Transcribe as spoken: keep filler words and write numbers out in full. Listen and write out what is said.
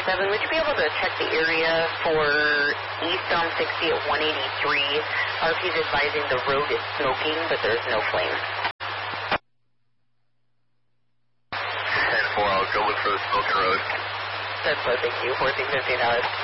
seven, would you be able to check the area for East Dom sixty at one eighty-three? R P's advising the road is smoking, but there's no flames. ten four, I'll go look for the smoking road. That's what, thank you. fourteen fifteen hours.